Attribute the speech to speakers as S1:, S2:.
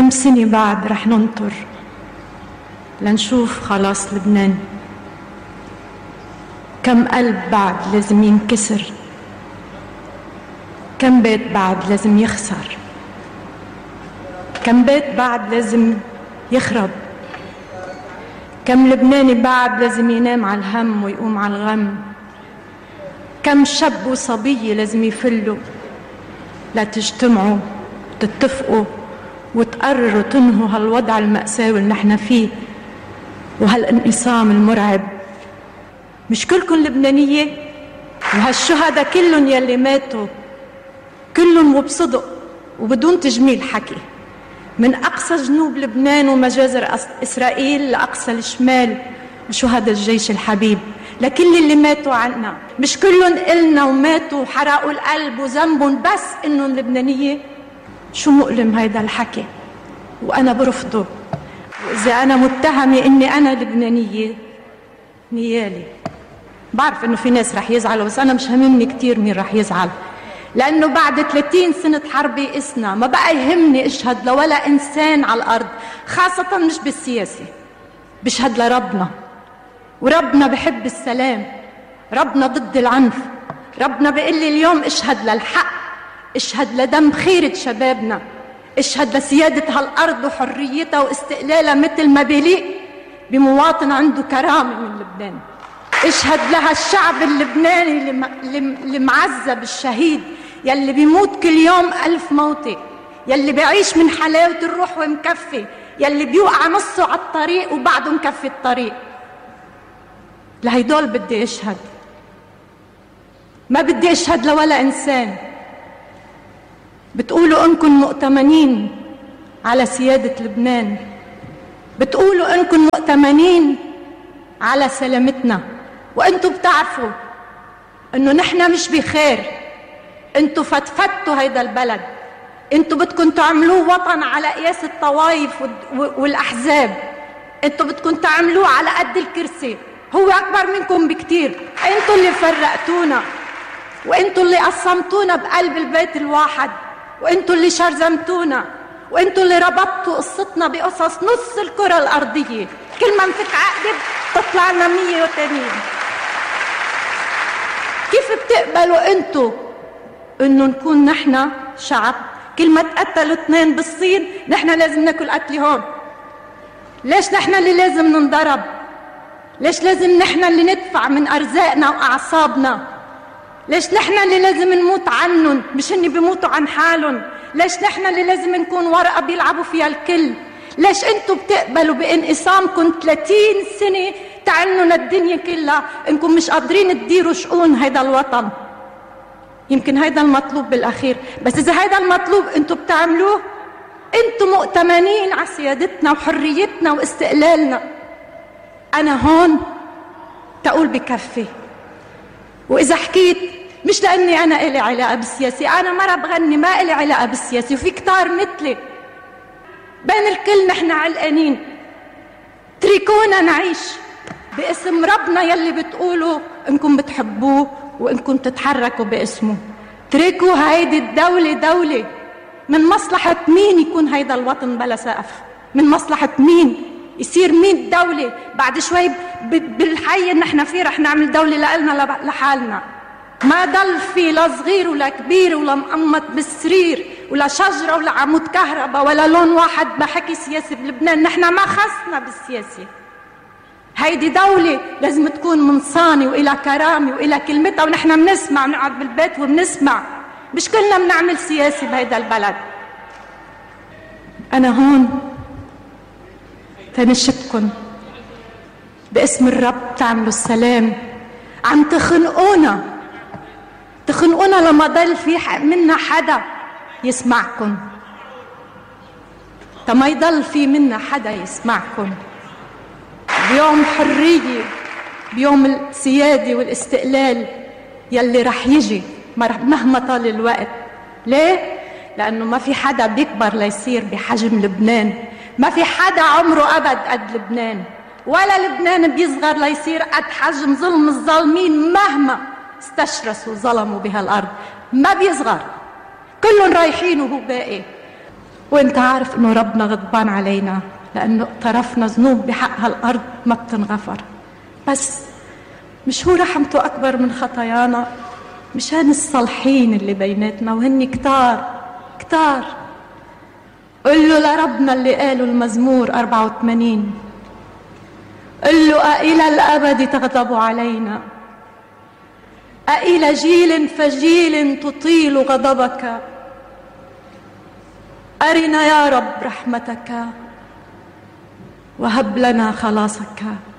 S1: كم سنة بعد رح ننطر لنشوف خلاص لبنان؟ كم قلب بعد لازم ينكسر؟ كم بيت بعد لازم يخسر؟ كم بيت بعد لازم يخرب؟ كم لبناني بعد لازم ينام على الهم ويقوم على الغم؟ كم شاب وصبية لازم يفلوا لتجتمعوا تتفقوا وتقرروا تنهوا هالوضع المأساوي اللي نحن فيه وهالانقسام المرعب؟ مش كلكم لبنانية؟ وهالشهداء كلهم يلي ماتوا كلهم وبصدق وبدون تجميل حكي، من أقصى جنوب لبنان ومجازر إسرائيل لأقصى الشمال، وشهداء الجيش الحبيب، لكل اللي ماتوا عنا. مش كلهم إلنا وماتوا وحرقوا القلب وذنبهم بس إنهم لبنانية؟ شو مؤلم هيدا الحكي، وأنا برفضه. وإذا أنا متهمة إني أنا لبنانية نيالي. بعرف إنه في ناس رح يزعلوا، بس أنا مش هممني كتير مين رح يزعل، لأنه بعد 30 سنة حرب يئسنا، ما بقى يهمني أشهد لولا إنسان على الأرض، خاصة مش بالسياسة. بشهد لربنا، وربنا بحب السلام، ربنا ضد العنف. ربنا بيقول لي اليوم اشهد للحق، اشهد لدم خيرة شبابنا، اشهد لسيادة هالأرض وحريتها واستقلالها مثل ما بيليق بمواطن عنده كرامة من لبنان. اشهد لها الشعب اللبناني اللي معذب الشهيد، يلي بيموت كل يوم 1000 موتة، يلي بيعيش من حلاوة الروح ومكفي، يلي بيوقع نصه على الطريق وبعده مكفي الطريق. لهيدول بدي اشهد، ما بدي اشهد لولا انسان. بتقولوا انكم مؤتمنين على سيادة لبنان، بتقولوا انكم مؤتمنين على سلامتنا، وانتوا بتعرفوا انه نحن مش بخير. انتوا فتفتوا هيدا البلد، انتوا بدكم تعملوه وطن على قياس الطوائف والاحزاب، انتوا بدكم تعملوه على قد الكرسي، هو اكبر منكم بكتير. انتوا اللي فرقتونا، وانتوا اللي قسمتونا بقلب البيت الواحد، وانتوا اللي شرذمتونا، وانتوا اللي ربطتوا قصتنا بقصص نص الكرة الارضية. كل ما نفك عقدة تطلع لنا 180. كيف بتقبلوا انتوا انه نكون نحن شعب كل ما تقتلوا 2 بالصين نحن لازم ناكل قتل هون؟ ليش نحن اللي لازم ننضرب؟ ليش لازم نحن اللي ندفع من ارزاقنا واعصابنا؟ ليش نحن اللي لازم نموت عنهم مش هن بيموتوا عن حالهم؟ ليش نحن اللي لازم نكون ورقة بيلعبوا فيها الكل؟ ليش انتوا بتقبلوا بانقسامكم 30 سنة تعنوا الدنيا كلها انكم مش قادرين تديروا شؤون هيدا الوطن؟ يمكن هيدا المطلوب بالاخير، بس اذا هيدا المطلوب انتوا بتعملوه، انتوا مؤتمنين على سيادتنا وحريتنا واستقلالنا. انا هون تقول بكفي. واذا حكيت مش لاني انا الي علاقه بالسياسه، انا مره بغني ما الي علاقه بالسياسه، وفي كتار مثلي بين الكل نحن علقانين. اتركونا نعيش باسم ربنا يلي بتقولوا انكم بتحبوه وانكم تتحركوا باسمه. اتركوا هيدي الدولة دولة. من مصلحة مين يكون هيدا الوطن بلا سقف؟ من مصلحة مين يصير 100 دولة؟ بعد شوي بالحي اللي نحن فيه رح نعمل دولة لنا لحالنا. ما ضل في لا صغير ولا كبير ولا مقمط بالسرير ولا شجرة ولا عمود كهرباء ولا لون واحد بحكي سياسي بلبنان. نحن ما خصنا بالسياسة. هيدي دولة لازم تكون منصانة وإلى كرامة وإلى كلمتها، ونحن بنسمع، بنقعد بالبيت وبنسمع، مش كلنا بنعمل سياسة بهيدا البلد. أنا هون تنشدكن باسم الرب تعملوا السلام. عم تخنقونا لما ضل في منا حدا يسمعكن، تما يضل في منا حدا يسمعكن. بيوم حرية، بيوم السيادة والاستقلال يلي رح يجي مهما طال الوقت. ليه؟ لأنه ما في حدا بيكبر ليصير بحجم لبنان، ما في حدا عمره أبد قد لبنان، ولا لبنان بيصغر ليصير قد حجم ظلم الظالمين مهما استشرسوا ظلموا بهالأرض. ما بيصغر، كلهم رايحين وهو باقي. وانت عارف انه ربنا غضبان علينا لانه اقترفنا ذنوب بحق هالارض ما بتنغفر. بس مش هو رحمته اكبر من خطايانا؟ مشان الصالحين اللي بيناتنا وهن كتار كتار. قل له لربنا اللي قاله المزمور 84، قل له أإلى الأبد تغضب علينا؟ أإلى جيل فجيل تطيل غضبك؟ أرنا يا رب رحمتك وهب لنا خلاصك.